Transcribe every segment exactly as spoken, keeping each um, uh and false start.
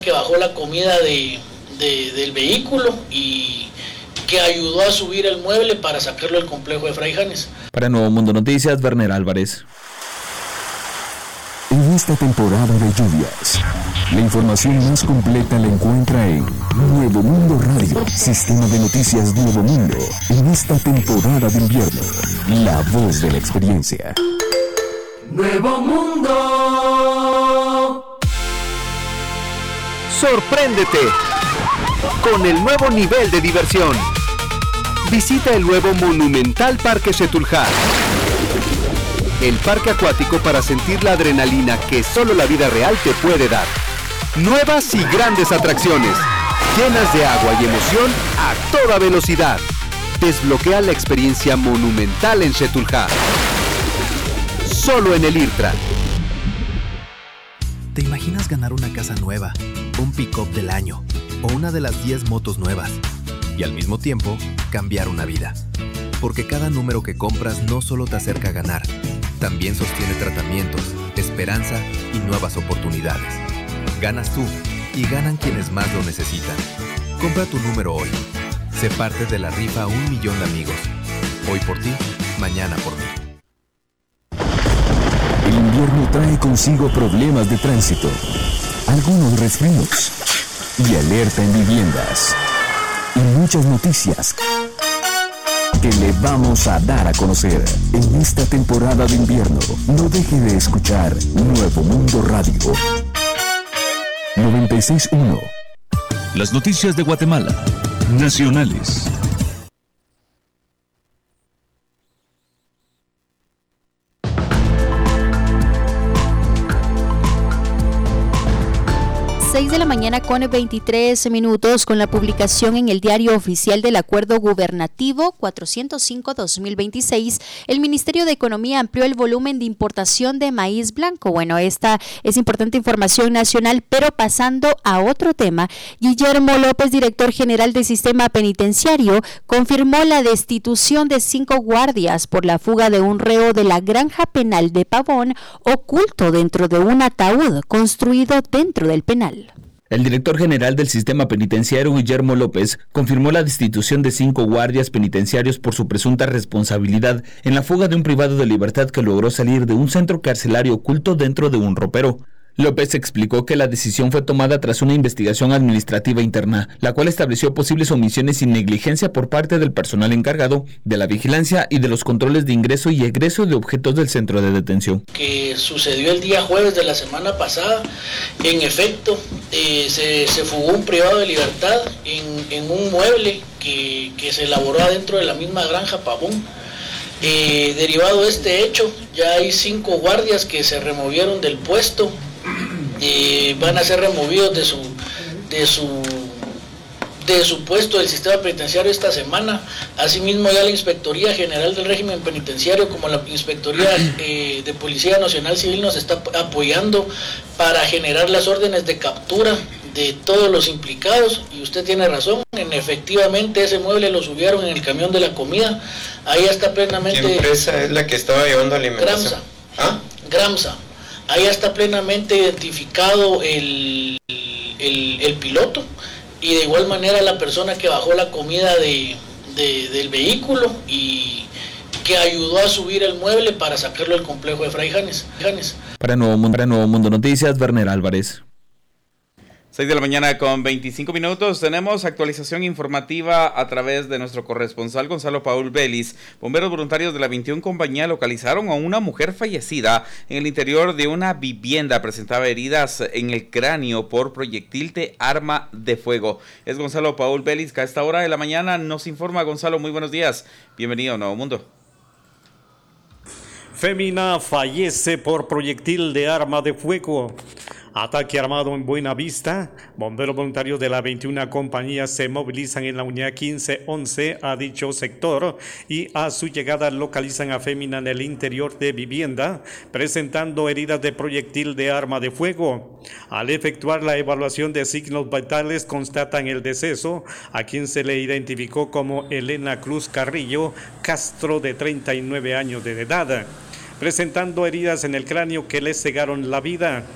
que bajó la comida de, de, del vehículo y que ayudó a subir el mueble para sacarlo del complejo de Fray Janes. Para Nuevo Mundo Noticias, Werner Álvarez. En esta temporada de lluvias, la información más completa la encuentra en Nuevo Mundo Radio, sistema de noticias Nuevo Mundo. En esta temporada de invierno, la voz de la experiencia. Nuevo Mundo. Sorpréndete con el nuevo nivel de diversión. Visita el nuevo Monumental Parque Xetulhá, el parque acuático para sentir la adrenalina que solo la vida real te puede dar. Nuevas y grandes atracciones, llenas de agua y emoción a toda velocidad. Desbloquea la experiencia monumental en Xetulhá. Solo en el IRTRA. ¿Te imaginas ganar una casa nueva, un pick-up del año o una de las diez motos nuevas? Y al mismo tiempo, cambiar una vida. Porque cada número que compras no solo te acerca a ganar, también sostiene tratamientos, esperanza y nuevas oportunidades. Ganas tú y ganan quienes más lo necesitan. Compra tu número hoy. Sé parte de la rifa a un millón de amigos. Hoy por ti, mañana por mí. El invierno trae consigo problemas de tránsito, algunos resfríos y alerta en viviendas. Y muchas noticias que le vamos a dar a conocer en esta temporada de invierno. No deje de escuchar Nuevo Mundo Radio noventa y seis punto uno. Las noticias de Guatemala, nacionales. seis de la mañana con veintitrés minutos, con la publicación en el Diario Oficial del Acuerdo Gubernativo cuatrocientos cinco guión dos mil veintiséis, el Ministerio de Economía amplió el volumen de importación de maíz blanco. Bueno, esta es importante información nacional, pero pasando a otro tema, Guillermo López, director general del Sistema Penitenciario, confirmó la destitución de cinco guardias por la fuga de un reo de la granja penal de Pavón, oculto dentro de un ataúd construido dentro del penal. El director general del Sistema Penitenciario, Guillermo López, confirmó la destitución de cinco guardias penitenciarios por su presunta responsabilidad en la fuga de un privado de libertad que logró salir de un centro carcelario oculto dentro de un ropero. López explicó que la decisión fue tomada tras una investigación administrativa interna, la cual estableció posibles omisiones y negligencia por parte del personal encargado de la vigilancia y de los controles de ingreso y egreso de objetos del centro de detención. Que sucedió el día jueves de la semana pasada, en efecto, eh, se, se fugó un privado de libertad en, en un mueble que, que se elaboró adentro de la misma granja Pavón. Eh, derivado de este hecho, ya hay cinco guardias que se removieron del puesto. Eh, van a ser removidos de su de su de su puesto del sistema penitenciario esta semana. Asimismo, ya la Inspectoría General del Régimen Penitenciario como la Inspectoría eh, de Policía Nacional Civil nos está apoyando para generar las órdenes de captura de todos los implicados. Y usted tiene razón, en efectivamente ese mueble lo subieron en el camión de la comida. Ahí está plenamente. ¿Qué empresa es la que estaba llevando alimentación? Gramsa. ¿Ah? Gramsa. Ahí está plenamente identificado el, el, el piloto y de igual manera la persona que bajó la comida de, de, del vehículo y que ayudó a subir el mueble para sacarlo del complejo de Fray Janes. Para Nuevo Mundo, para Nuevo Mundo Noticias, Werner Álvarez. seis de la mañana con veinticinco minutos. Tenemos actualización informativa a través de nuestro corresponsal Gonzalo Paul Vélez. Bomberos voluntarios de la veintiuna Compañía localizaron a una mujer fallecida en el interior de una vivienda. Presentaba heridas en el cráneo por proyectil de arma de fuego. Es Gonzalo Paul Vélez que a esta hora de la mañana nos informa. Gonzalo, muy buenos días. Bienvenido a Nuevo Mundo. Fémina fallece por proyectil de arma de fuego. Ataque armado en Buenavista. Bomberos voluntarios de la veintiuna Compañía se movilizan en la unidad quince once a dicho sector y a su llegada localizan a fémina en el interior de vivienda presentando heridas de proyectil de arma de fuego. Al efectuar la evaluación de signos vitales constatan el deceso, a quien se le identificó como Elena Cruz Carrillo Castro, de treinta y nueve años de edad, presentando heridas en el cráneo que le cegaron la vida.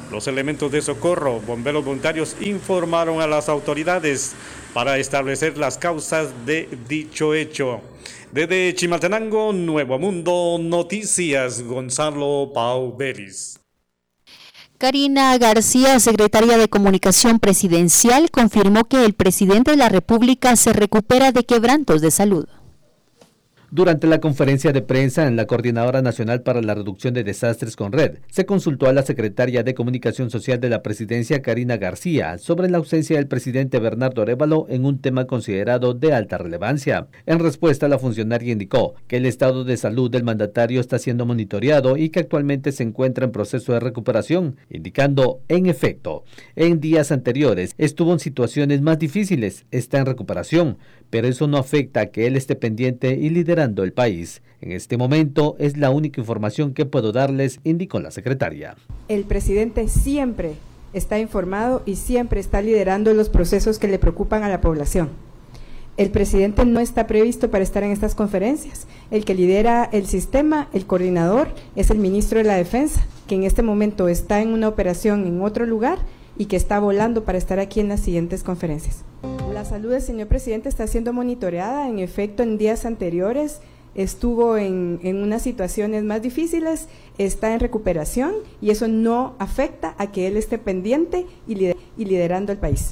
Los elementos de socorro, bomberos voluntarios, informaron a las autoridades para establecer las causas de dicho hecho. Desde Chimaltenango, Nuevo Mundo Noticias, Gonzalo Pau Vélez. Karina García, secretaria de Comunicación Presidencial, confirmó que el presidente de la República se recupera de quebrantos de salud. Durante la conferencia de prensa en la Coordinadora Nacional para la Reducción de Desastres CONRED, se consultó a la secretaria de Comunicación Social de la Presidencia, Karina García, sobre la ausencia del presidente Bernardo Arévalo en un tema considerado de alta relevancia. En respuesta, la funcionaria indicó que el estado de salud del mandatario está siendo monitoreado y que actualmente se encuentra en proceso de recuperación, indicando, en efecto, en días anteriores estuvo en situaciones más difíciles, está en recuperación, pero eso no afecta a que él esté pendiente y liderando el país. En este momento es la única información que puedo darles, indicó la secretaria. El presidente siempre está informado y siempre está liderando los procesos que le preocupan a la población. El presidente no está previsto para estar en estas conferencias. El que lidera el sistema, el coordinador, es el ministro de la Defensa, que en este momento está en una operación en otro lugar y que está volando para estar aquí en las siguientes conferencias. La salud del señor presidente está siendo monitoreada. En efecto, en días anteriores estuvo en, en unas situaciones más difíciles, está en recuperación y eso no afecta a que él esté pendiente y, lider, y liderando el país.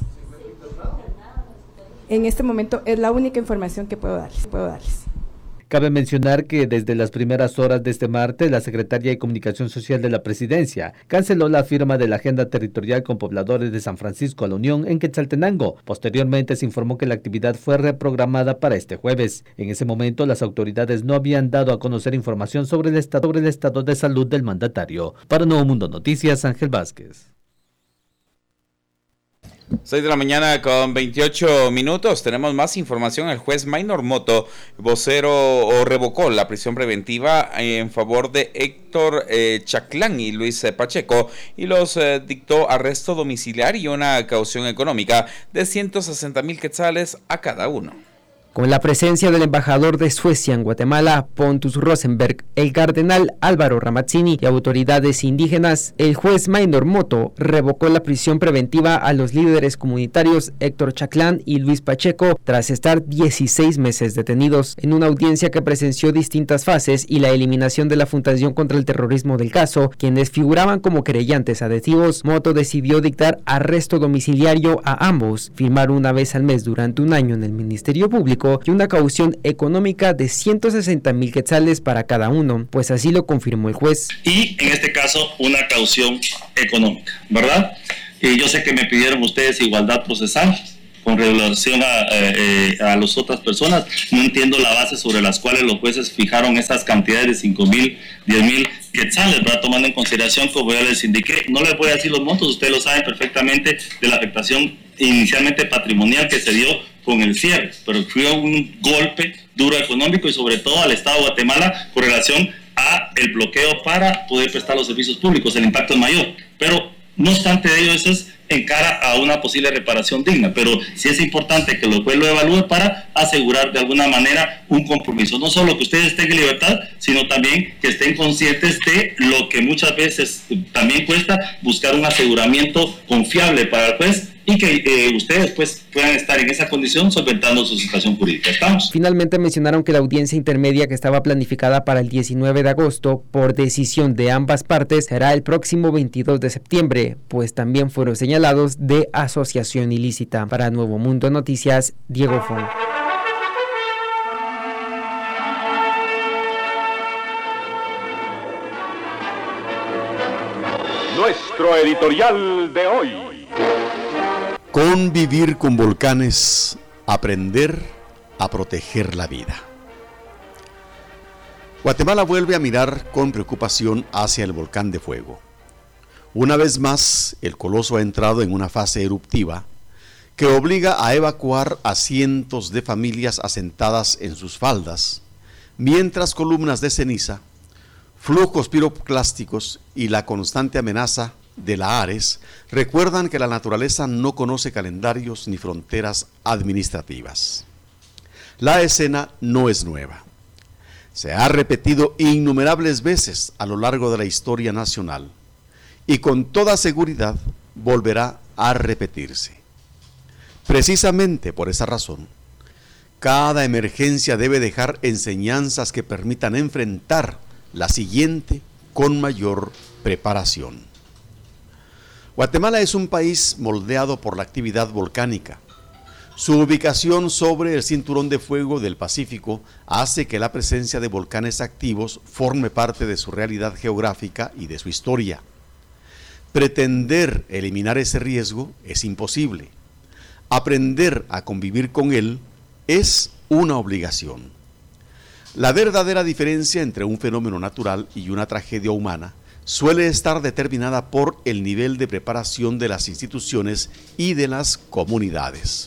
En este momento es la única información que puedo darles. Puedo darles. Cabe mencionar que desde las primeras horas de este martes, la Secretaría de Comunicación Social de la Presidencia canceló la firma de la agenda territorial con pobladores de San Francisco a la Unión en Quetzaltenango. Posteriormente se informó que la actividad fue reprogramada para este jueves. En ese momento, las autoridades no habían dado a conocer información sobre el estado, sobre el estado de salud del mandatario. Para Nuevo Mundo Noticias, Ángel Vázquez. seis de la mañana con veintiocho minutos. Tenemos más información. El juez Maynor Moto, vocero, o revocó la prisión preventiva en favor de Héctor eh, Chaclán y Luis eh, Pacheco y los eh, dictó arresto domiciliario y una caución económica de ciento sesenta mil quetzales a cada uno. Con la presencia del embajador de Suecia en Guatemala, Pontus Rosenberg, el cardenal Álvaro Ramazzini y autoridades indígenas, el juez Maynor Moto revocó la prisión preventiva a los líderes comunitarios Héctor Chaclán y Luis Pacheco tras estar dieciséis meses detenidos. En una audiencia que presenció distintas fases y la eliminación de la Fundación contra el Terrorismo del caso, quienes figuraban como querellantes adhetivos, Moto decidió dictar arresto domiciliario a ambos, firmar una vez al mes durante un año en el Ministerio Público y una caución económica de ciento sesenta mil quetzales para cada uno, pues así lo confirmó el juez. Y en este caso una caución económica, ¿verdad? Y yo sé que me pidieron ustedes igualdad procesal con relación a, eh, a las otras personas. No entiendo la base sobre las cuales los jueces fijaron esas cantidades de cinco mil, diez mil quetzales, ¿verdad? Tomando en consideración, como ya les indiqué, no les voy a decir los montos, ustedes lo saben perfectamente, de la afectación inicialmente patrimonial que se dio con el cierre, pero fue un golpe duro económico y sobre todo al Estado de Guatemala con relación a el bloqueo para poder prestar los servicios públicos. El impacto es mayor, pero no obstante de ello, eso es en cara a una posible reparación digna, pero sí es importante que el juez lo evalúe para asegurar de alguna manera un compromiso, no solo que ustedes estén en libertad, sino también que estén conscientes de lo que muchas veces también cuesta buscar un aseguramiento confiable para el juez y que eh, ustedes pues puedan estar en esa condición solventando su situación jurídica. ¿Estamos? Finalmente mencionaron que la audiencia intermedia que estaba planificada para el diecinueve de agosto por decisión de ambas partes será el próximo veintidós de septiembre, pues también fueron señalados de asociación ilícita. Para Nuevo Mundo Noticias, Diego Fon. Nuestro editorial de hoy. Convivir con volcanes, aprender a proteger la vida. Guatemala vuelve a mirar con preocupación hacia el volcán de fuego. Una vez más, el coloso ha entrado en una fase eruptiva que obliga a evacuar a cientos de familias asentadas en sus faldas, mientras columnas de ceniza, flujos piroclásticos y la constante amenaza de la Ares recuerdan que la naturaleza no conoce calendarios ni fronteras administrativas. La escena no es nueva. Se ha repetido innumerables veces a lo largo de la historia nacional y con toda seguridad volverá a repetirse. Precisamente por esa razón, cada emergencia debe dejar enseñanzas que permitan enfrentar la siguiente con mayor preparación. Guatemala es un país moldeado por la actividad volcánica. Su ubicación sobre el cinturón de fuego del Pacífico hace que la presencia de volcanes activos forme parte de su realidad geográfica y de su historia. Pretender eliminar ese riesgo es imposible. Aprender a convivir con él es una obligación. La verdadera diferencia entre un fenómeno natural y una tragedia humana suele estar determinada por el nivel de preparación de las instituciones y de las comunidades.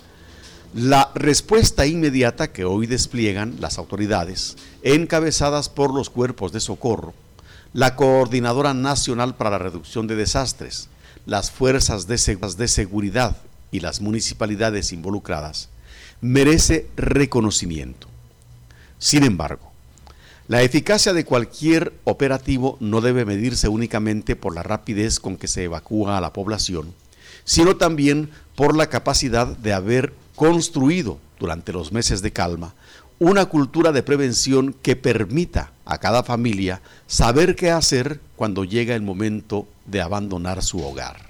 La respuesta inmediata que hoy despliegan las autoridades, encabezadas por los cuerpos de socorro, la Coordinadora Nacional para la Reducción de Desastres, las fuerzas de seguridad y las municipalidades involucradas, merece reconocimiento. Sin embargo, la eficacia de cualquier operativo no debe medirse únicamente por la rapidez con que se evacúa a la población, sino también por la capacidad de haber construido durante los meses de calma una cultura de prevención que permita a cada familia saber qué hacer cuando llega el momento de abandonar su hogar.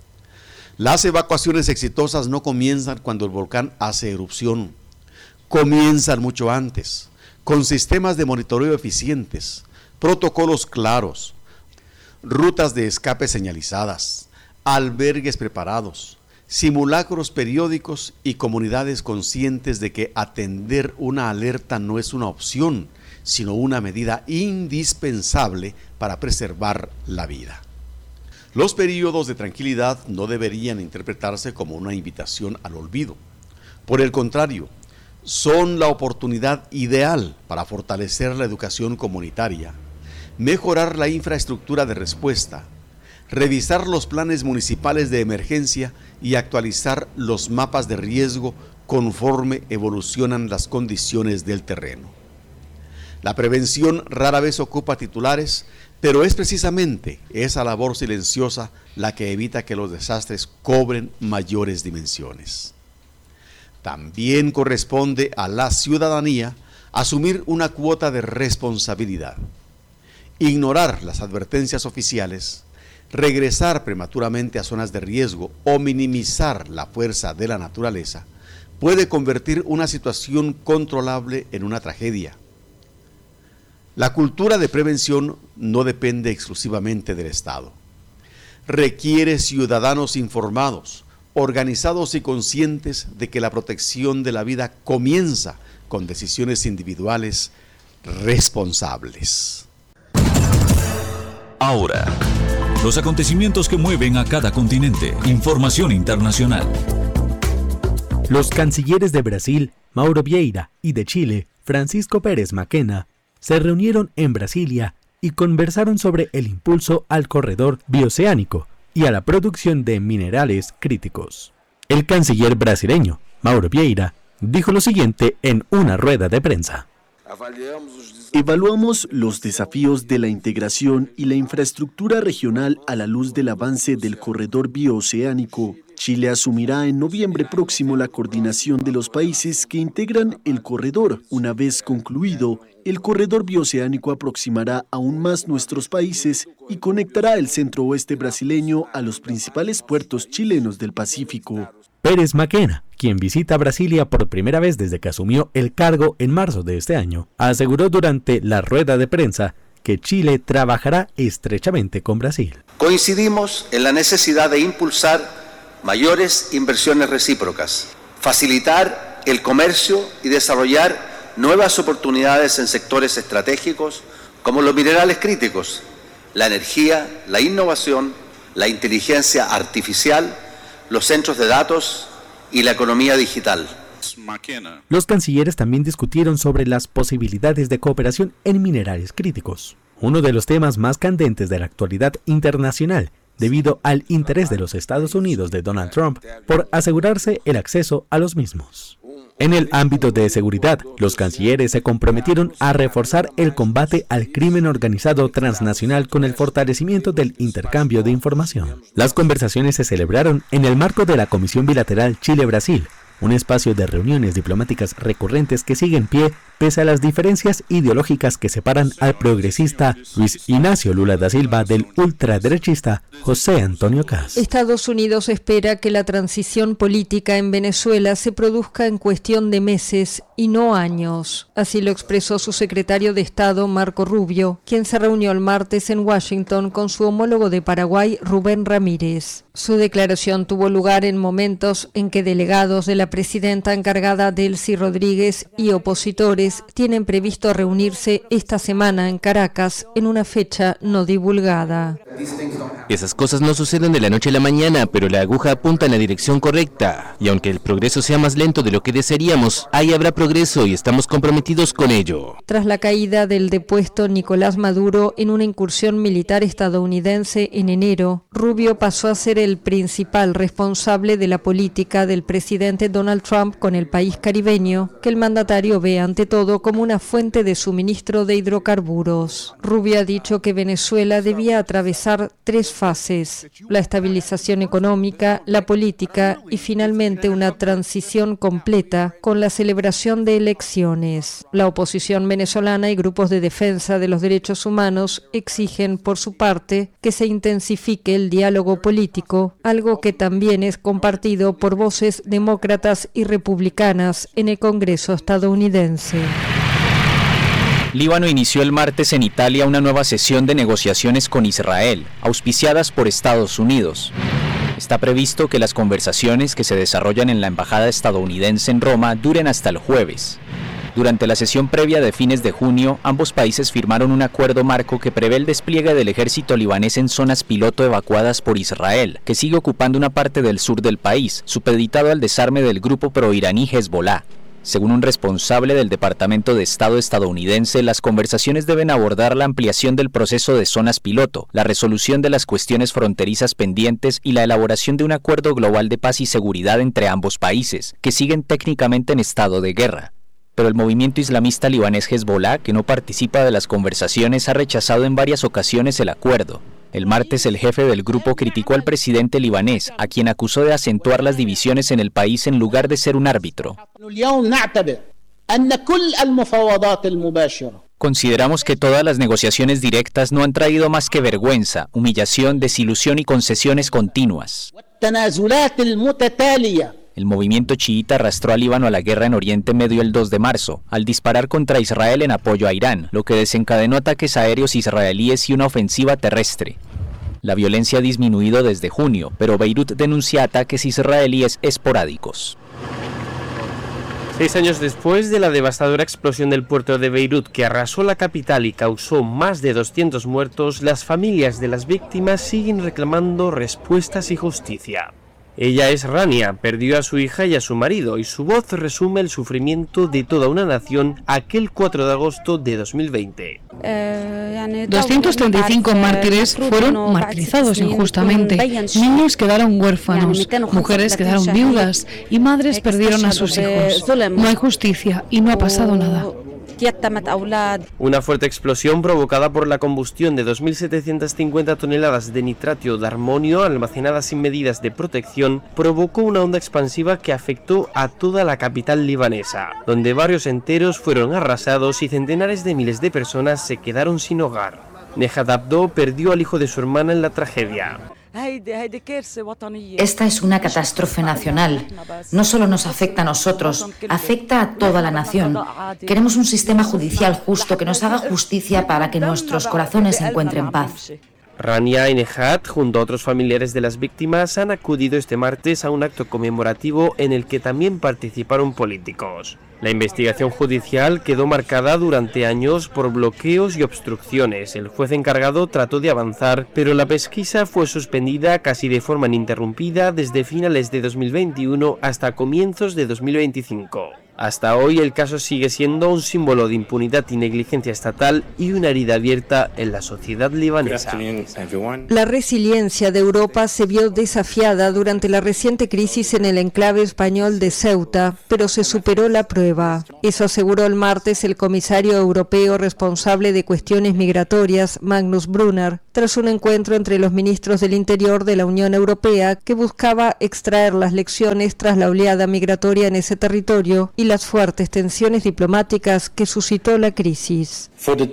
Las evacuaciones exitosas no comienzan cuando el volcán hace erupción, comienzan mucho antes, con sistemas de monitoreo eficientes, protocolos claros, rutas de escape señalizadas, albergues preparados, simulacros periódicos y comunidades conscientes de que atender una alerta no es una opción, sino una medida indispensable para preservar la vida. Los períodos de tranquilidad no deberían interpretarse como una invitación al olvido. Por el contrario, son la oportunidad ideal para fortalecer la educación comunitaria, mejorar la infraestructura de respuesta, revisar los planes municipales de emergencia y actualizar los mapas de riesgo conforme evolucionan las condiciones del terreno. La prevención rara vez ocupa titulares, pero es precisamente esa labor silenciosa la que evita que los desastres cobren mayores dimensiones. También corresponde a la ciudadanía asumir una cuota de responsabilidad. Ignorar las advertencias oficiales, regresar prematuramente a zonas de riesgo o minimizar la fuerza de la naturaleza puede convertir una situación controlable en una tragedia. La cultura de prevención no depende exclusivamente del Estado. Requiere ciudadanos informados, organizados y conscientes de que la protección de la vida comienza con decisiones individuales responsables. Ahora, los acontecimientos que mueven a cada continente. Información internacional. Los cancilleres de Brasil, Mauro Vieira, y de Chile, Francisco Pérez Mackenna, se reunieron en Brasilia y conversaron sobre el impulso al corredor bioceánico y a la producción de minerales críticos. El canciller brasileño, Mauro Vieira, dijo lo siguiente en una rueda de prensa. Evaluamos los desafíos de la integración y la infraestructura regional a la luz del avance del corredor bioceánico. Chile asumirá en noviembre próximo la coordinación de los países que integran el corredor. Una vez concluido, el corredor bioceánico aproximará aún más nuestros países y conectará el centro oeste brasileño a los principales puertos chilenos del Pacífico. Pérez Mackenna, quien visita Brasilia por primera vez desde que asumió el cargo en marzo de este año, aseguró durante la rueda de prensa que Chile trabajará estrechamente con Brasil. Coincidimos en la necesidad de impulsar mayores inversiones recíprocas, facilitar el comercio y desarrollar nuevas oportunidades en sectores estratégicos como los minerales críticos, la energía, la innovación, la inteligencia artificial, los centros de datos y la economía digital. Los cancilleres también discutieron sobre las posibilidades de cooperación en minerales críticos, uno de los temas más candentes de la actualidad internacional, debido al interés de los Estados Unidos de Donald Trump por asegurarse el acceso a los mismos. En el ámbito de seguridad, los cancilleres se comprometieron a reforzar el combate al crimen organizado transnacional con el fortalecimiento del intercambio de información. Las conversaciones se celebraron en el marco de la Comisión Bilateral Chile-Brasil, un espacio de reuniones diplomáticas recurrentes que sigue en pie pese a las diferencias ideológicas que separan al progresista Luis Ignacio Lula da Silva del ultraderechista José Antonio Kast. Estados Unidos espera que la transición política en Venezuela se produzca en cuestión de meses y no años. Así lo expresó su secretario de Estado, Marco Rubio, quien se reunió el martes en Washington con su homólogo de Paraguay, Rubén Ramírez. Su declaración tuvo lugar en momentos en que delegados de la presidenta encargada Delcy Rodríguez y opositores tienen previsto reunirse esta semana en Caracas en una fecha no divulgada. Esas cosas no suceden de la noche a la mañana, pero la aguja apunta en la dirección correcta. Y aunque el progreso sea más lento de lo que desearíamos, ahí habrá progreso y estamos comprometidos con ello. Tras la caída del depuesto Nicolás Maduro en una incursión militar estadounidense en enero, Rubio pasó a ser el principal responsable de la política del presidente Donald Trump con el país caribeño, que el mandatario ve ante todo como una fuente de suministro de hidrocarburos. Rubio ha dicho que Venezuela debía atravesar tres fases: la estabilización económica, la política y finalmente una transición completa con la celebración de elecciones. La oposición venezolana y grupos de defensa de los derechos humanos exigen, por su parte, que se intensifique el diálogo político, algo que también es compartido por voces demócratas y republicanas en el Congreso estadounidense. Líbano inició el martes en Italia una nueva sesión de negociaciones con Israel, auspiciadas por Estados Unidos. Está previsto que las conversaciones que se desarrollan en la embajada estadounidense en Roma duren hasta el jueves. Durante la sesión previa de fines de junio, ambos países firmaron un acuerdo marco que prevé el despliegue del ejército libanés en zonas piloto evacuadas por Israel, que sigue ocupando una parte del sur del país, supeditado al desarme del grupo proiraní Hezbollah. Según un responsable del Departamento de Estado estadounidense, las conversaciones deben abordar la ampliación del proceso de zonas piloto, la resolución de las cuestiones fronterizas pendientes y la elaboración de un acuerdo global de paz y seguridad entre ambos países, que siguen técnicamente en estado de guerra. Pero el movimiento islamista libanés Hezbollah, que no participa de las conversaciones, ha rechazado en varias ocasiones el acuerdo. El martes, el jefe del grupo criticó al presidente libanés, a quien acusó de acentuar las divisiones en el país en lugar de ser un árbitro. Consideramos que todas las negociaciones directas no han traído más que vergüenza, humillación, desilusión y concesiones continuas. El movimiento chiita arrastró a Líbano a la guerra en Oriente Medio el dos de marzo, al disparar contra Israel en apoyo a Irán, lo que desencadenó ataques aéreos israelíes y una ofensiva terrestre. La violencia ha disminuido desde junio, pero Beirut denuncia ataques israelíes esporádicos. Seis años después de la devastadora explosión del puerto de Beirut que arrasó la capital y causó más de doscientos muertos, las familias de las víctimas siguen reclamando respuestas y justicia. Ella es Rania, perdió a su hija y a su marido, y su voz resume el sufrimiento de toda una nación aquel cuatro de agosto de dos mil veinte. doscientos treinta y cinco mártires fueron martirizados injustamente. Niños quedaron huérfanos, mujeres quedaron viudas y madres perdieron a sus hijos. No hay justicia y no ha pasado nada. Una fuerte explosión provocada por la combustión de dos mil setecientas cincuenta toneladas de nitratio de amonio almacenadas sin medidas de protección provocó una onda expansiva que afectó a toda la capital libanesa, donde barrios enteros fueron arrasados y centenares de miles de personas se quedaron sin hogar. Nejat Abdo perdió al hijo de su hermana en la tragedia. Esta es una catástrofe nacional. No solo nos afecta a nosotros, afecta a toda la nación. Queremos un sistema judicial justo que nos haga justicia para que nuestros corazones encuentren paz. Rania y Nejat, junto a otros familiares de las víctimas, han acudido este martes a un acto conmemorativo en el que también participaron políticos. La investigación judicial quedó marcada durante años por bloqueos y obstrucciones. El juez encargado trató de avanzar, pero la pesquisa fue suspendida casi de forma ininterrumpida desde finales de dos mil veintiuno hasta comienzos de dos mil veinticinco. Hasta hoy el caso sigue siendo un símbolo de impunidad y negligencia estatal y una herida abierta en la sociedad libanesa. La resiliencia de Europa se vio desafiada durante la reciente crisis en el enclave español de Ceuta, pero se superó la prueba. Eso aseguró el martes el comisario europeo responsable de cuestiones migratorias, Magnus Brunner, tras un encuentro entre los ministros del Interior de la Unión Europea que buscaba extraer las lecciones tras la oleada migratoria en ese territorio y las fuertes tensiones diplomáticas que suscitó la crisis.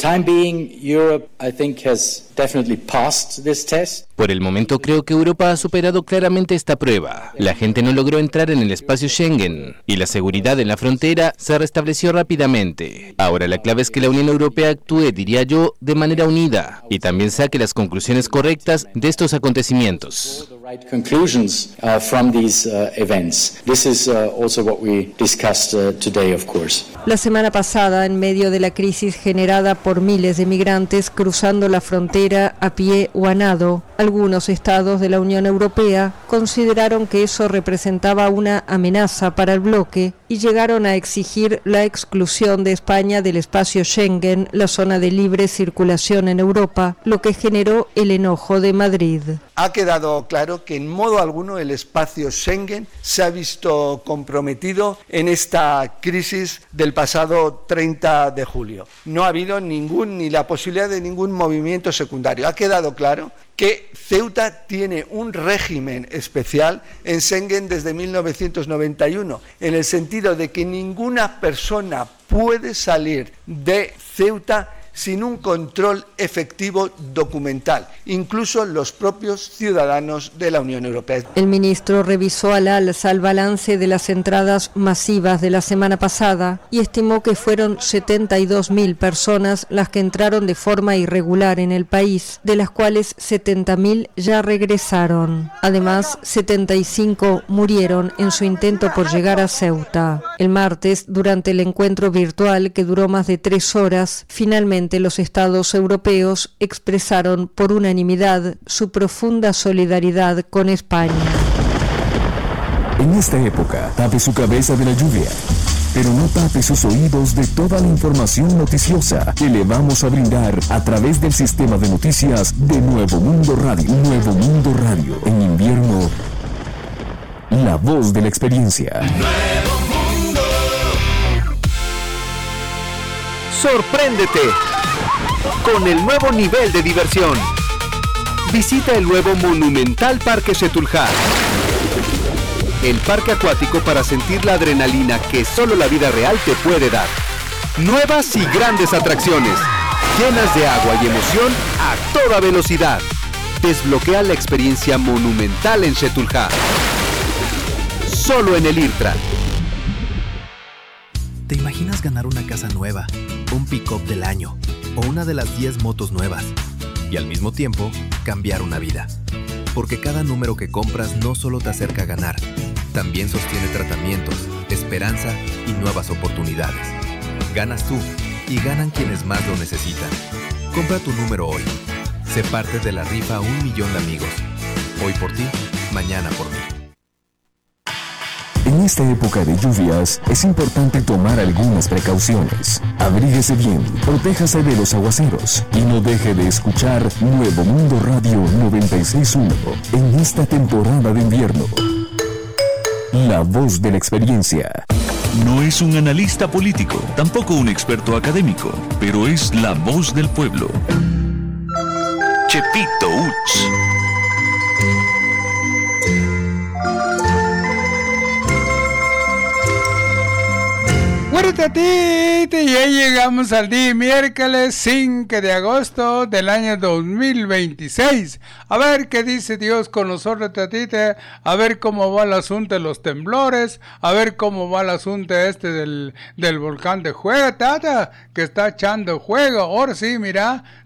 Por el momento creo que Europa ha superado claramente esta prueba. La gente no logró entrar en el espacio Schengen y la seguridad en la frontera se restableció rápidamente. Ahora la clave es que la Unión Europea actúe, diría yo, de manera unida y también saque las conclusiones correctas de estos acontecimientos. conclusions uh, from these uh, events. This is uh, also what we discussed uh, today, of course. La semana pasada, en medio de la crisis generada por miles de migrantes cruzando la frontera a pie o a nado, algunos estados de la Unión Europea consideraron que eso representaba una amenaza para el bloque y llegaron a exigir la exclusión de España del espacio Schengen, la zona de libre circulación en Europa, lo que generó el enojo de Madrid. Ha quedado claro que en modo alguno el espacio Schengen se ha visto comprometido en esta crisis del pasado treinta de julio. No ha habido ningún ni la posibilidad de ningún movimiento secundario. Ha quedado claro que Ceuta tiene un régimen especial en Schengen desde mil novecientos noventa y uno, en el sentido de que ninguna persona puede salir de Ceuta sin un control efectivo documental, incluso los propios ciudadanos de la Unión Europea. El ministro revisó al alza el balance de las entradas masivas de la semana pasada y estimó que fueron setenta y dos mil personas las que entraron de forma irregular en el país, de las cuales setenta mil ya regresaron. Además, setenta y cinco murieron en su intento por llegar a Ceuta. El martes, durante el encuentro virtual que duró más de tres horas, finalmente los estados europeos expresaron por unanimidad su profunda solidaridad con España. En esta época, tape su cabeza de la lluvia, pero no tape sus oídos de toda la información noticiosa que le vamos a brindar a través del sistema de noticias de Nuevo Mundo Radio. Nuevo Mundo Radio. En invierno, la voz de la experiencia. Sorpréndete con el nuevo nivel de diversión. Visita el nuevo Monumental Parque Xetulja, el parque acuático para sentir la adrenalina que solo la vida real te puede dar. Nuevas y grandes atracciones, llenas de agua y emoción a toda velocidad. Desbloquea la experiencia monumental en Xetulja. Solo en el IRTRA. ¿Te imaginas ganar una casa nueva, un pick-up del año o una de las diez motos nuevas? Y al mismo tiempo, cambiar una vida. Porque cada número que compras no solo te acerca a ganar, también sostiene tratamientos, esperanza y nuevas oportunidades. Ganas tú y ganan quienes más lo necesitan. Compra tu número hoy. Sé parte de la rifa Un Millón de Amigos. Hoy por ti, mañana por mí. En esta época de lluvias, es importante tomar algunas precauciones. Abríguese bien, protéjase de los aguaceros y no deje de escuchar Nuevo Mundo Radio noventa y seis punto uno en esta temporada de invierno. La voz de la experiencia. No es un analista político, tampoco un experto académico, pero es la voz del pueblo. Chepito Uts. Ya llegamos al día miércoles cinco de agosto del año dos mil veintiséis. A ver qué dice Dios con nosotros, tatita. A ver cómo va el asunto de los temblores. A ver cómo va el asunto este del, del volcán de Fuego, tata, que está echando fuego. Ahora sí, mira,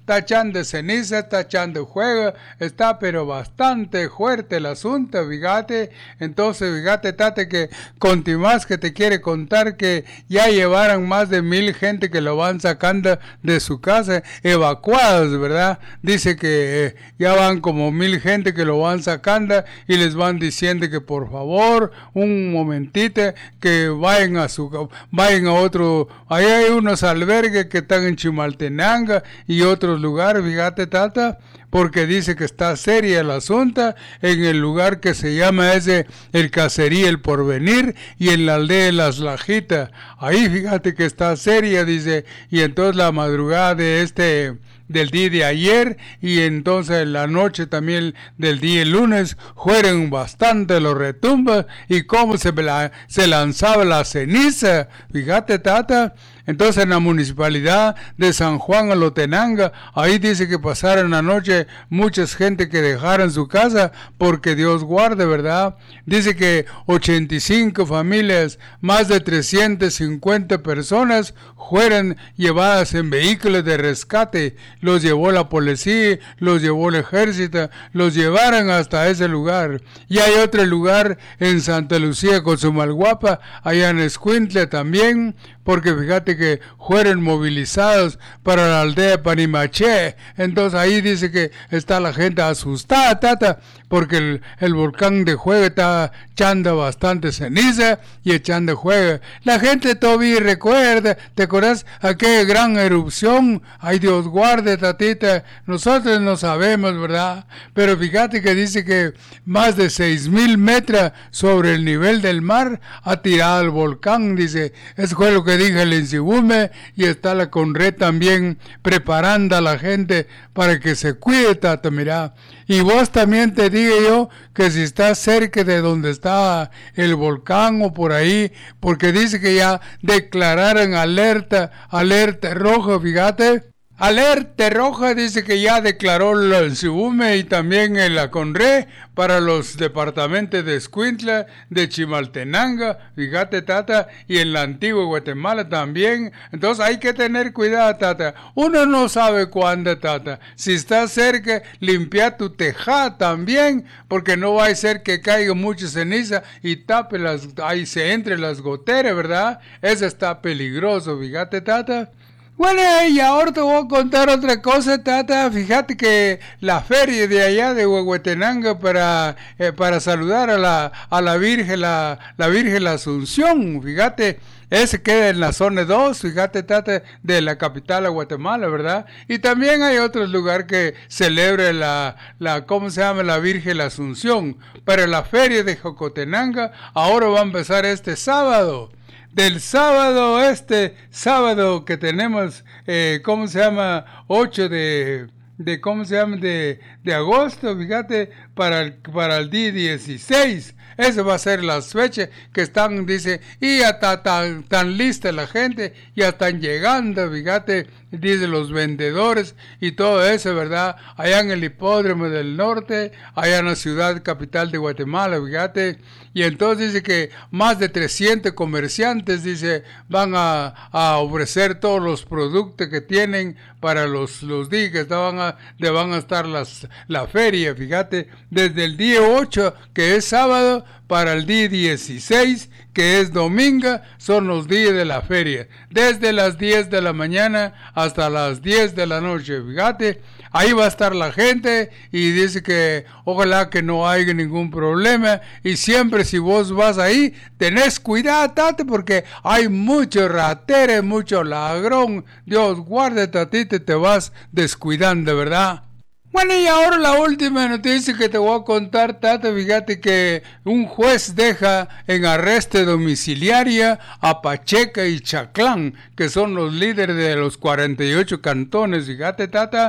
está echando ceniza, está echando fuego, está pero bastante fuerte el asunto, fíjate. Entonces, fíjate, Tate, que continuás que te quiere contar que ya llevaron más de mil gente que lo van sacando de su casa, evacuados, ¿verdad? Dice que eh, ya van como mil gente que lo van sacando y les van diciendo que por favor, un momentito, que vayan a su, vayan a otro, ahí hay unos albergues que están en Chimaltenango y otros lugares, fíjate, Tata, porque dice que está seria el asunto en el lugar que se llama ese, el Cacería El Porvenir, y en la aldea de Las Lajitas, ahí fíjate que está seria, dice, y entonces la madrugada de este, del día de ayer, y entonces la noche también del día lunes, fueron bastante los retumbos, y cómo se, la, se lanzaba la ceniza, fíjate, Tata. Entonces en la municipalidad de San Juan Alotenango, ahí dice que pasaron anoche muchas gente que dejaron su casa, porque Dios guarde, ¿verdad? Dice que ochenta y cinco familias, más de trescientas cincuenta personas fueron llevadas en vehículos de rescate, los llevó la policía, los llevó el ejército, los llevaron hasta ese lugar. Y hay otro lugar en Santa Lucía, Cozumalguapa, allá en Escuintla también, porque fíjate que fueron movilizados para la aldea de Panimaché. Entonces ahí dice que está la gente asustada, Tata, porque el, el volcán de Juega está echando bastante ceniza y echando fuego. La gente todavía recuerda, ¿te acuerdas? Aquella gran erupción, ay Dios guarde, Tatita, nosotros no sabemos, ¿verdad? Pero fíjate que dice que más de seis mil metros sobre el nivel del mar ha tirado el volcán, dice, eso fue lo que dije el Insibume, y está la Conred también preparando a la gente para que se cuide, Tata, mira. Y vos también te digo yo que si estás cerca de donde está el volcán o por ahí, porque dice que ya declararon alerta, alerta roja, fíjate. Alerta roja, dice que ya declaró el Sibume y también el Aconré para los departamentos de Escuintla, de Chimaltenango, fíjate, Tata, y en la antigua Guatemala también. Entonces hay que tener cuidado, Tata. Uno no sabe cuándo, Tata. Si está cerca, limpia tu tejado también, porque no va a ser que caiga mucha ceniza y tape las, ahí se entre las goteras, ¿verdad? Eso está peligroso, fíjate, Tata. Bueno, y ahora te voy a contar otra cosa, Tata. Fíjate que la feria de allá de Huehuetenango para, eh, para saludar a la, a la Virgen, la, la Virgen la Asunción, fíjate, ese queda en la zona dos, fíjate, Tata, de la capital de Guatemala, ¿verdad? Y también hay otros lugares que celebra la, la, ¿cómo se llama? La Virgen la Asunción. Pero la feria de Jocotenango ahora va a empezar este sábado. Del sábado, este sábado que tenemos, eh, ¿cómo se llama? ocho de, de ¿cómo se llama? De, de agosto, fíjate, para el, para el día dieciséis. Eso va a ser las fechas que están, dice, y ya está tan, tan lista la gente, ya están llegando, fíjate, dice los vendedores y todo eso, ¿verdad? Allá en el hipódromo del norte, allá en la ciudad capital de Guatemala, fíjate. Y entonces dice que más de trescientos comerciantes, dice, van a, a ofrecer todos los productos que tienen para los, los días que van a, de van a estar las, la feria, fíjate, desde el día ocho, que es sábado, para el día dieciséis, que es domingo, son los días de la feria, desde las diez de la mañana hasta las diez de la noche, fíjate. Ahí va a estar la gente y dice que ojalá que no haya ningún problema, y siempre si vos vas ahí, tenés cuidado, Tate, porque hay mucho ratero, mucho ladrón. Dios guarde, Tatite, te vas descuidando, ¿verdad? Bueno, y ahora la última noticia que te voy a contar, Tata, fíjate que un juez deja en arresto domiciliaria a Pacheca y Chaclán, que son los líderes de los cuarenta y ocho cantones, fíjate, Tata.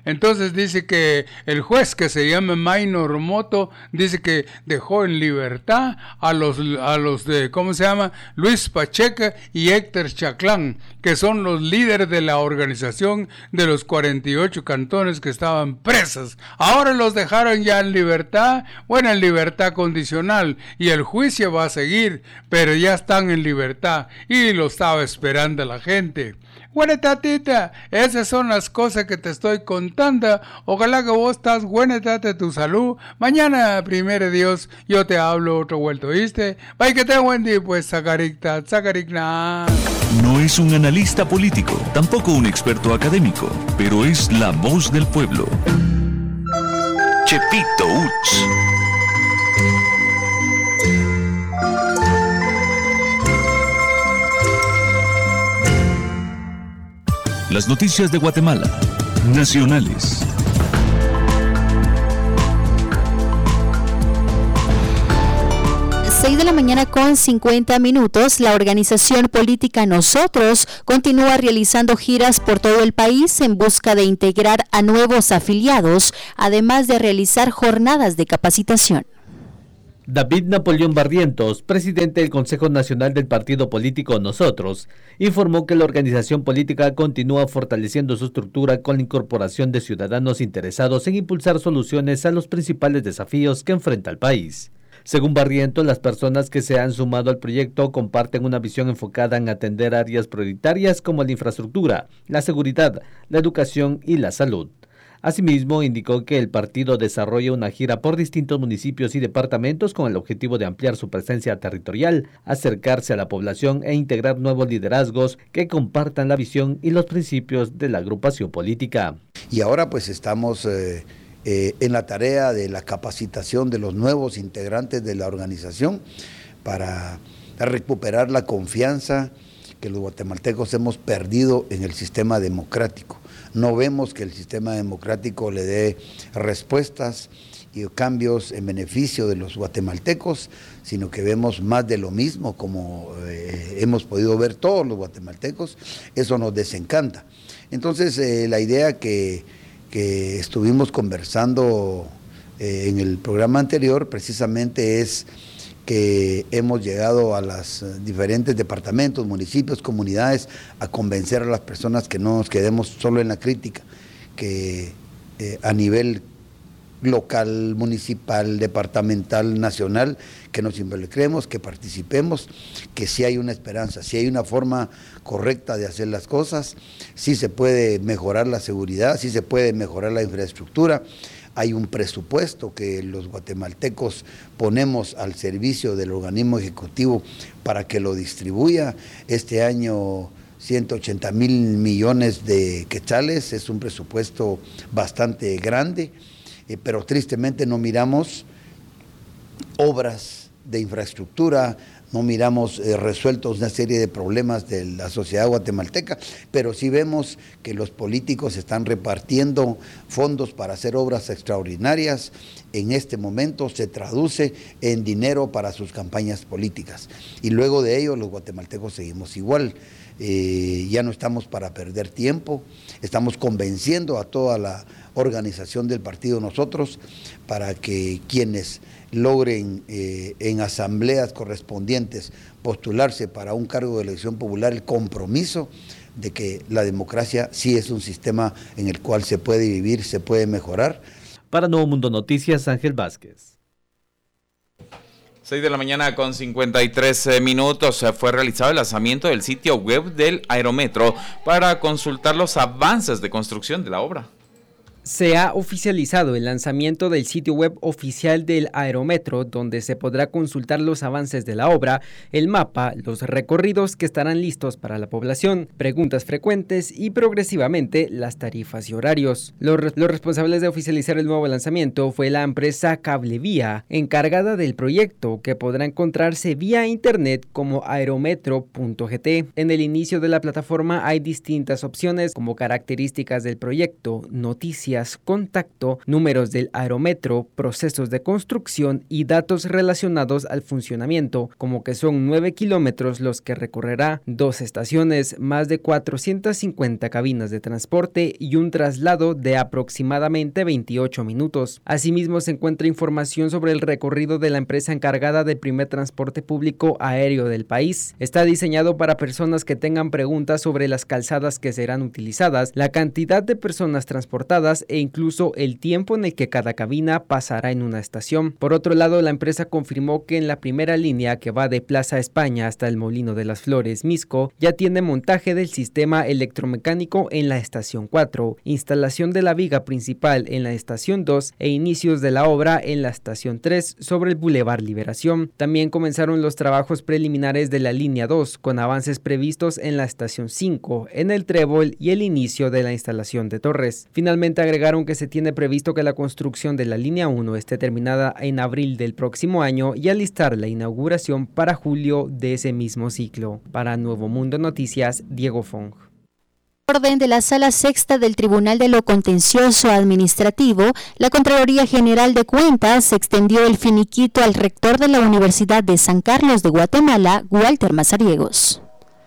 Entonces dice que el juez, que se llama Maynor Moto, dice que dejó en libertad a los, a los de, ¿cómo se llama? Luis Pacheco y Héctor Chaclán, que son los líderes de la organización de los cuarenta y ocho cantones que estaban presos. Ahora los dejaron ya en libertad, bueno, en libertad condicional, y el juicio va a seguir, pero ya están en libertad y lo estaba esperando la gente. Bueno, tatita, esas son las cosas que te estoy contando. Ojalá que vos estás buena, tate, tu salud. Mañana, primero Dios, yo te hablo otro vuelto, ¿viste? Bye, que te buen día, pues, sacaricta, sacaricna. No es un analista político, tampoco un experto académico, pero es la voz del pueblo. Chepito Uts. Las noticias de Guatemala, nacionales. seis de la mañana con cincuenta minutos, la organización política Nosotros continúa realizando giras por todo el país en busca de integrar a nuevos afiliados, además de realizar jornadas de capacitación. David Napoleón Barrientos, presidente del Consejo Nacional del Partido Político Nosotros, informó que la organización política continúa fortaleciendo su estructura con la incorporación de ciudadanos interesados en impulsar soluciones a los principales desafíos que enfrenta el país. Según Barrientos, las personas que se han sumado al proyecto comparten una visión enfocada en atender áreas prioritarias como la infraestructura, la seguridad, la educación y la salud. Asimismo, indicó que el partido desarrolla una gira por distintos municipios y departamentos con el objetivo de ampliar su presencia territorial, acercarse a la población e integrar nuevos liderazgos que compartan la visión y los principios de la agrupación política. Y ahora pues estamos eh, eh, en la tarea de la capacitación de los nuevos integrantes de la organización para recuperar la confianza que los guatemaltecos hemos perdido en el sistema democrático. No vemos que el sistema democrático le dé respuestas y cambios en beneficio de los guatemaltecos, sino que vemos más de lo mismo, como eh, hemos podido ver todos los guatemaltecos. Eso nos desencanta. Entonces, eh, la idea que, que estuvimos conversando eh, en el programa anterior precisamente es que hemos llegado a los diferentes departamentos, municipios, comunidades, a convencer a las personas que no nos quedemos solo en la crítica, que eh, a nivel local, municipal, departamental, nacional, que nos involucremos, que participemos, que sí hay una esperanza, sí hay una forma correcta de hacer las cosas, sí se puede mejorar la seguridad, sí se puede mejorar la infraestructura. Hay un presupuesto que los guatemaltecos ponemos al servicio del organismo ejecutivo para que lo distribuya. Este año ciento ochenta mil millones de quetzales, es un presupuesto bastante grande, eh, pero tristemente no miramos obras de infraestructura, no miramos eh, resueltos una serie de problemas de la sociedad guatemalteca, pero sí vemos que los políticos están repartiendo fondos para hacer obras extraordinarias. En este momento se traduce en dinero para sus campañas políticas. Y luego de ello los guatemaltecos seguimos igual. Eh, ya no estamos para perder tiempo, estamos convenciendo a toda la organización del partido Nosotros para que quienes logren eh, en asambleas correspondientes postularse para un cargo de elección popular el compromiso de que la democracia sí es un sistema en el cual se puede vivir, se puede mejorar. Para Nuevo Mundo Noticias, Ángel Vázquez. seis de la mañana con cincuenta y tres minutos fue realizado el lanzamiento del sitio web del Aerometro para consultar los avances de construcción de la obra. Se ha oficializado el lanzamiento del sitio web oficial del Aerometro, donde se podrá consultar los avances de la obra, el mapa, los recorridos que estarán listos para la población, preguntas frecuentes y progresivamente las tarifas y horarios. Los, los responsables de oficializar el nuevo lanzamiento fue la empresa Cablevía, encargada del proyecto, que podrá encontrarse vía internet como aerometro punto g t. En el inicio de la plataforma hay distintas opciones como características del proyecto, noticias, frecuencias, contacto, números del aerómetro, procesos de construcción y datos relacionados al funcionamiento, como que son nueve kilómetros los que recorrerá, dos estaciones, más de cuatrocientas cincuenta cabinas de transporte y un traslado de aproximadamente veintiocho minutos. Asimismo, se encuentra información sobre el recorrido de la empresa encargada del primer transporte público aéreo del país. Está diseñado para personas que tengan preguntas sobre las calzadas que serán utilizadas, la cantidad de personas transportadas e incluso el tiempo en el que cada cabina pasará en una estación. Por otro lado, la empresa confirmó que en la primera línea que va de Plaza España hasta el Molino de las Flores, Misco, ya tiene montaje del sistema electromecánico en la estación cuatro, instalación de la viga principal en la estación dos e inicios de la obra en la estación tres sobre el Boulevard Liberación. También comenzaron los trabajos preliminares de la línea dos, con avances previstos en la estación cinco, en el Trébol y el inicio de la instalación de torres. Finalmente agregaron que se tiene previsto que la construcción de la línea uno esté terminada en abril del próximo año y alistar la inauguración para julio de ese mismo ciclo. Para Nuevo Mundo Noticias, Diego Fong. Orden de la Sala Sexta del Tribunal de lo Contencioso Administrativo, la Contraloría General de Cuentas extendió el finiquito al rector de la Universidad de San Carlos de Guatemala, Walter Mazariegos.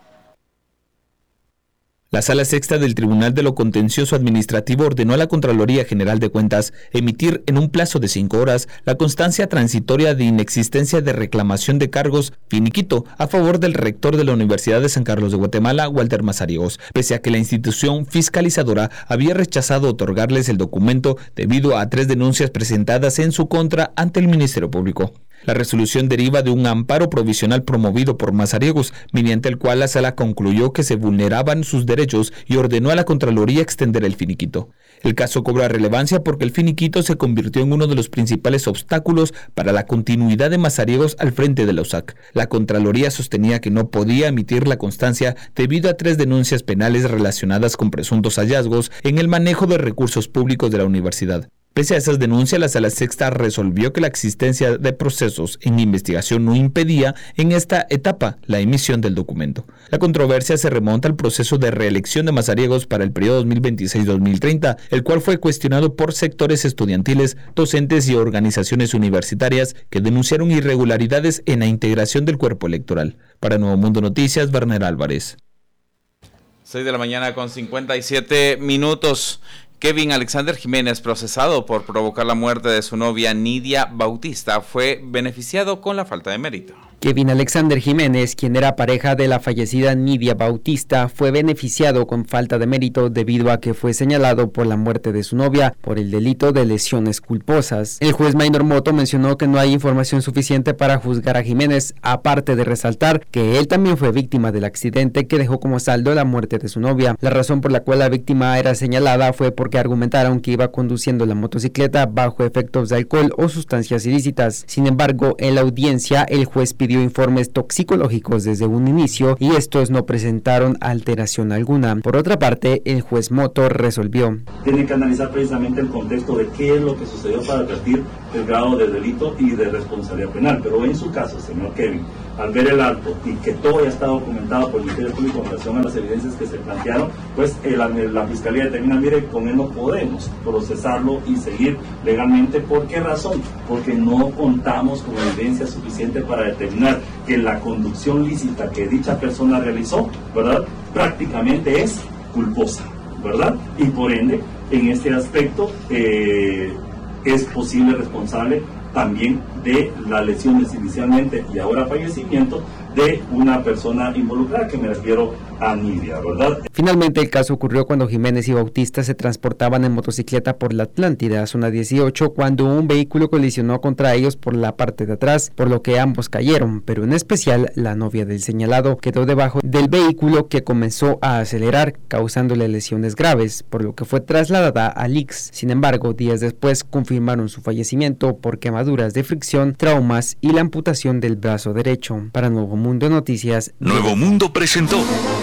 La Sala Sexta del Tribunal de lo Contencioso Administrativo ordenó a la Contraloría General de Cuentas emitir en un plazo de cinco horas la constancia transitoria de inexistencia de reclamación de cargos finiquito a favor del rector de la Universidad de San Carlos de Guatemala, Walter Mazariegos, pese a que la institución fiscalizadora había rechazado otorgarles el documento debido a tres denuncias presentadas en su contra ante el Ministerio Público. La resolución deriva de un amparo provisional promovido por Mazariegos, mediante el cual la sala concluyó que se vulneraban sus derechos y ordenó a la Contraloría extender el finiquito. El caso cobra relevancia porque el finiquito se convirtió en uno de los principales obstáculos para la continuidad de Mazariegos al frente de la U S A C. La Contraloría sostenía que no podía emitir la constancia debido a tres denuncias penales relacionadas con presuntos hallazgos en el manejo de recursos públicos de la universidad. Pese a esas denuncias, la Sala Sexta resolvió que la existencia de procesos en investigación no impedía en esta etapa la emisión del documento. La controversia se remonta al proceso de reelección de Mazariegos para el periodo dos mil veintiséis a dos mil treinta, el cual fue cuestionado por sectores estudiantiles, docentes y organizaciones universitarias que denunciaron irregularidades en la integración del cuerpo electoral. Para Nuevo Mundo Noticias, Werner Álvarez. seis de la mañana con cincuenta y siete minutos. Kevin Alexander Jiménez, procesado por provocar la muerte de su novia Nidia Bautista, fue beneficiado con la falta de mérito. Kevin Alexander Jiménez, quien era pareja de la fallecida Nidia Bautista, fue beneficiado con falta de mérito debido a que fue señalado por la muerte de su novia por el delito de lesiones culposas. El juez Maynor Moto mencionó que no hay información suficiente para juzgar a Jiménez, aparte de resaltar que él también fue víctima del accidente que dejó como saldo la muerte de su novia. La razón por la cual la víctima era señalada fue porque argumentaron que iba conduciendo la motocicleta bajo efectos de alcohol o sustancias ilícitas. Sin embargo, en la audiencia el juez pidió informes toxicológicos desde un inicio y estos no presentaron alteración alguna. Por otra parte, el juez Moto resolvió. Tiene que analizar precisamente el contexto de qué es lo que sucedió para advertir el grado de delito y de responsabilidad penal. Pero en su caso, señor Kevin, al ver el acto y que todo ya está documentado por el Ministerio Público en relación a las evidencias que se plantearon, pues el, la Fiscalía determina, mire, con él no podemos procesarlo y seguir legalmente. ¿Por qué razón? Porque no contamos con evidencia suficiente para determinar que la conducción lícita que dicha persona realizó, ¿verdad?, prácticamente es culposa, ¿verdad? Y por ende, en este aspecto, eh, es posible responsable también de las lesiones inicialmente y ahora fallecimiento de una persona involucrada, que me refiero a Nidia, ¿verdad? Finalmente, el caso ocurrió cuando Jiménez y Bautista se transportaban en motocicleta por la Atlántida, zona dieciocho, cuando un vehículo colisionó contra ellos por la parte de atrás, por lo que ambos cayeron, pero en especial la novia del señalado quedó debajo del vehículo, que comenzó a acelerar, causándole lesiones graves, por lo que fue trasladada al I C S. Sin embargo, días después confirmaron su fallecimiento por quemaduras de fricción, traumas y la amputación del brazo derecho. Para Nuevo Mundo Noticias, Nuevo Mundo presentó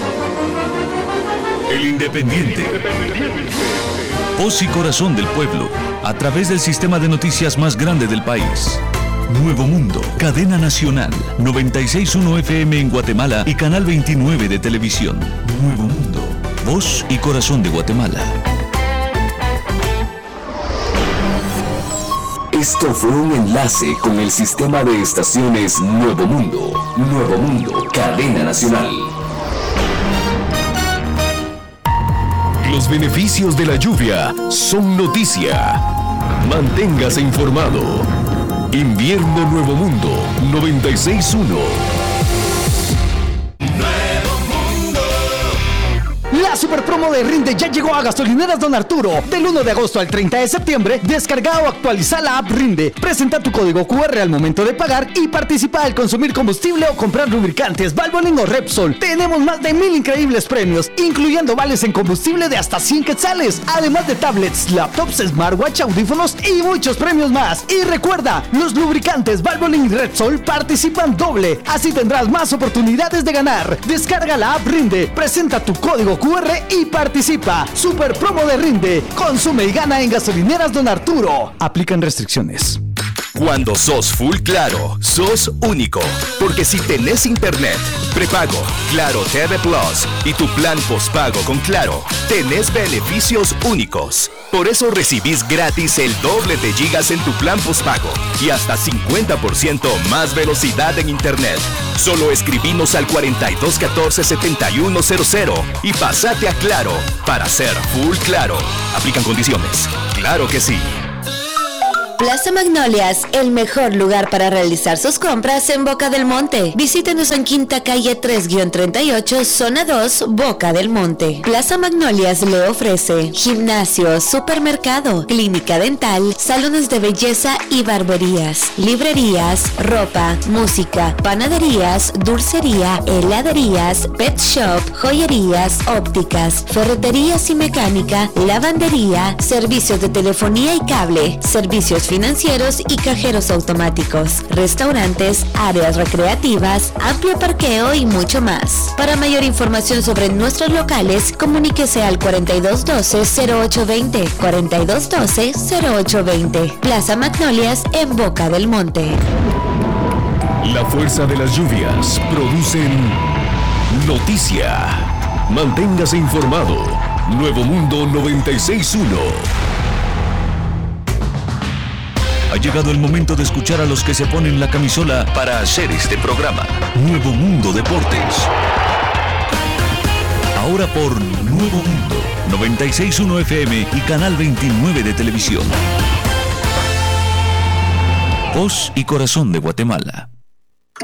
El Independiente, voz y corazón del pueblo, a través del sistema de noticias más grande del país. Nuevo Mundo, cadena nacional, noventa y seis punto uno F M en Guatemala y canal veintinueve de televisión. Nuevo Mundo, voz y corazón de Guatemala. Esto fue un enlace con el sistema de estaciones Nuevo Mundo. Nuevo Mundo, cadena nacional. Los beneficios de la lluvia son noticia. Manténgase informado. Invierno Nuevo Mundo noventa y seis punto uno. La super promo de Rinde ya llegó a Gasolineras Don Arturo. Del uno de agosto al treinta de septiembre, descarga o actualiza la app Rinde. Presenta tu código cu erre al momento de pagar y participa al consumir combustible o comprar lubricantes, Valvoline o Repsol. Tenemos más de mil increíbles premios, incluyendo vales en combustible de hasta cien quetzales, además de tablets, laptops, smartwatch, audífonos y muchos premios más. Y recuerda, los lubricantes Valvoline y Repsol participan doble, así tendrás más oportunidades de ganar. Descarga la app Rinde, presenta tu código cu erre y participa. Super promo de Rinde. Consume y gana en Gasolineras Don Arturo. Aplican restricciones. Cuando sos full Claro, sos único. Porque si tenés internet, prepago, Claro T V Plus y tu plan postpago con Claro, tenés beneficios únicos. Por eso recibís gratis el doble de gigas en tu plan postpago y hasta cincuenta por ciento más velocidad en internet. Solo escribinos al cuarenta y dos catorce setenta y uno cero cero y pasate a Claro para ser full Claro. Aplican condiciones. Claro que sí. Plaza Magnolias, el mejor lugar para realizar sus compras en Boca del Monte. Visítenos en Quinta Calle tres treinta y ocho, Zona dos, Boca del Monte. Plaza Magnolias le ofrece gimnasio, supermercado, clínica dental, salones de belleza y barberías, librerías, ropa, música, panaderías, dulcería, heladerías, pet shop, joyerías, ópticas, ferreterías y mecánica, lavandería, servicios de telefonía y cable, servicios financieros y cajeros automáticos, restaurantes, áreas recreativas, amplio parqueo y mucho más. Para mayor información sobre nuestros locales, comuníquese al cuarenta y dos doce cero ocho veinte, cuarenta y dos doce cero ocho veinte. Plaza Magnolias en Boca del Monte. La fuerza de las lluvias producen noticia. Manténgase informado. Nuevo Mundo noventa y seis punto uno. Ha llegado el momento de escuchar a los que se ponen la camisola para hacer este programa. Nuevo Mundo Deportes. Ahora por Nuevo Mundo noventa y seis punto uno F M y Canal veintinueve de televisión. Voz y corazón de Guatemala.